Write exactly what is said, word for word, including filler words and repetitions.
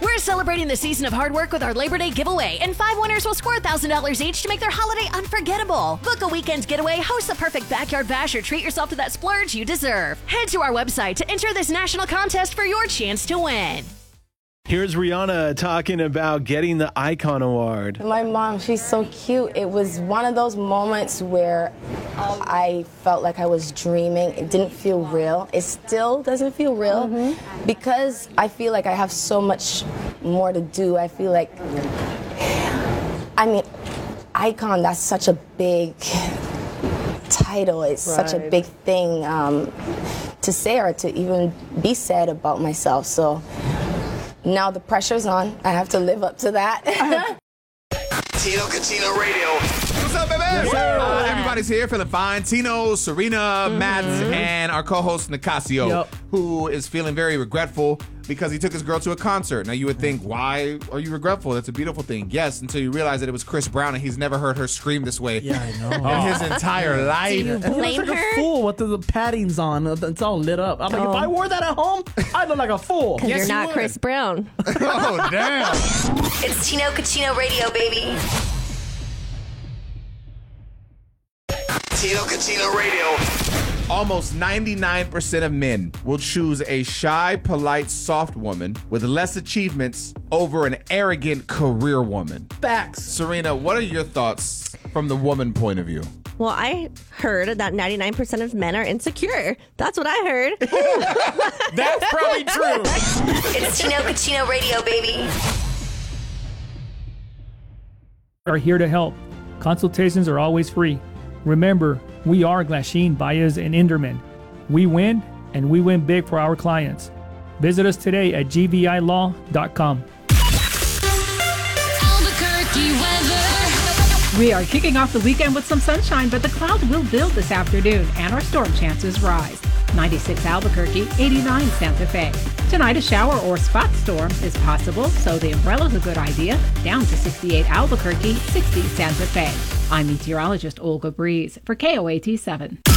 We're celebrating the season of hard work with our Labor Day giveaway, and five winners will score one thousand dollars each to make their holiday unforgettable. Book a weekend getaway, host the perfect backyard bash, or treat yourself to that splurge you deserve. Head to our website to enter this national contest for your chance to win. Here's Rihanna talking about getting the Icon Award. My mom, she's so cute. It was one of those moments where I felt like I was dreaming. It didn't feel real. It still doesn't feel real mm-hmm. because I feel like I have so much more to do. I feel like, I mean, Icon, that's such a big title. It's right. such a big thing um, to say or to even be said about myself. So now the pressure's on. I have to live up to that. Tino Cucino Radio. What's up, baby? Yes, sir. Uh, everybody's here feeling fine. Tino, Serena, mm-hmm. Matt, and our co-host Nicasio, yep. who is feeling very regretful because he took his girl to a concert. Now, you would think, why are you regretful? That's a beautiful thing. Yes, until you realize that it was Chris Brown, and he's never heard her scream this way yeah, I know. in his entire life. Do you blame like her? A fool with the, the paddings on. It's all lit up. I'm like, oh. if I wore that at home, I'd look like a fool. Because yes, you're not you Chris Brown. Oh, damn. It's Tino Cucino Radio, baby. Tino Cucino Radio. Almost ninety-nine percent of men will choose a shy, polite, soft woman with less achievements over an arrogant career woman. Facts. Serena, what are your thoughts from the woman point of view? Well, I heard that ninety-nine percent of men are insecure. That's what I heard. That's probably true. It's Tino Cucino Radio, baby. Are here to help. Consultations are always free. Remember, we are Glasheen, Baez, and Inderman. We win, and we win big for our clients. Visit us today at g v i law dot com. Albuquerque weather. We are kicking off the weekend with some sunshine, but the clouds will build this afternoon, and our storm chances rise. ninety-six Albuquerque, eighty-nine Santa Fe. Tonight, a shower or spot storm is possible, so the umbrella's a good idea. Down to sixty-eight Albuquerque, sixty Santa Fe. I'm meteorologist Olga Breeze for K O A T seven.